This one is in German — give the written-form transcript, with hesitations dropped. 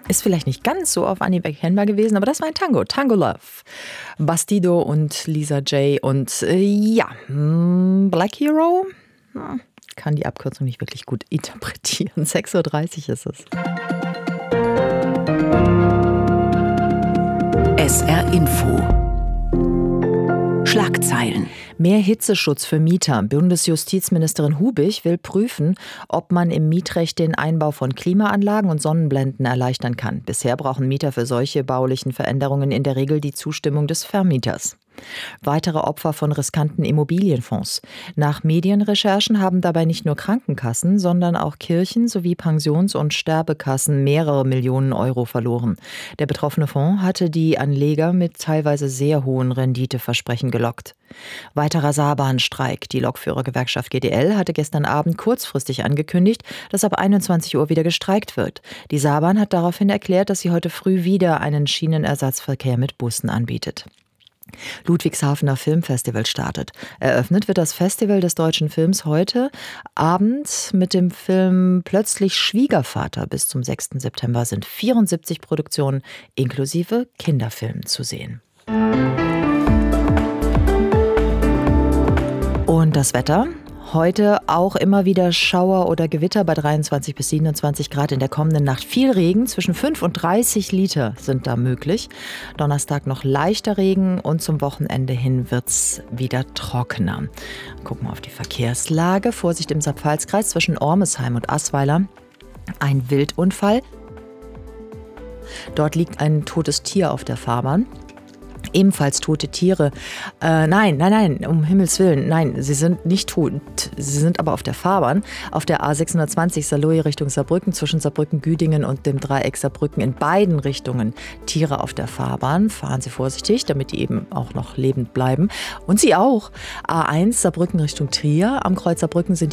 Ist vielleicht nicht ganz so auf Anhieb erkennbar gewesen, aber das war ein Tango. Tango Love. Bastido und Lisa J. Und Black Hero? Kann die Abkürzung nicht wirklich gut interpretieren. 6:30 Uhr ist es. SR Info. Schlagzeilen. Mehr Hitzeschutz für Mieter. Bundesjustizministerin Hubich will prüfen, ob man im Mietrecht den Einbau von Klimaanlagen und Sonnenblenden erleichtern kann. Bisher brauchen Mieter für solche baulichen Veränderungen in der Regel die Zustimmung des Vermieters. Weitere Opfer von riskanten Immobilienfonds. Nach Medienrecherchen haben dabei nicht nur Krankenkassen, sondern auch Kirchen sowie Pensions- und Sterbekassen mehrere Millionen Euro verloren. Der betroffene Fonds hatte die Anleger mit teilweise sehr hohen Renditeversprechen gelockt. Weiterer Saarbahnstreik. Die Lokführergewerkschaft GDL hatte gestern Abend kurzfristig angekündigt, dass ab 21 Uhr wieder gestreikt wird. Die Saarbahn hat daraufhin erklärt, dass sie heute früh wieder einen Schienenersatzverkehr mit Bussen anbietet. Ludwigshafener Filmfestival startet. Eröffnet wird das Festival des deutschen Films heute Abend mit dem Film Plötzlich Schwiegervater. Bis zum 6. September sind 74 Produktionen inklusive Kinderfilmen zu sehen. Und das Wetter? Heute auch immer wieder Schauer oder Gewitter bei 23 bis 27 Grad. In der kommenden Nacht viel Regen, zwischen 5 und 30 Liter sind da möglich. Donnerstag noch leichter Regen und zum Wochenende hin wird's wieder trockener. Gucken wir auf die Verkehrslage. Vorsicht im Saarpfalz-Kreis zwischen Ormesheim und Assweiler. Ein Wildunfall. Dort liegt ein totes Tier auf der Fahrbahn. Ebenfalls tote Tiere. Nein, um Himmels Willen. Nein, sie sind nicht tot. Sie sind aber auf der Fahrbahn. Auf der A620 Saarlouis Richtung Saarbrücken, zwischen Saarbrücken-Güdingen und dem Dreieck Saarbrücken in beiden Richtungen Tiere auf der Fahrbahn. Fahren Sie vorsichtig, damit die eben auch noch lebend bleiben. Und Sie auch. A1 Saarbrücken Richtung Trier. Am Kreuz Saarbrücken sind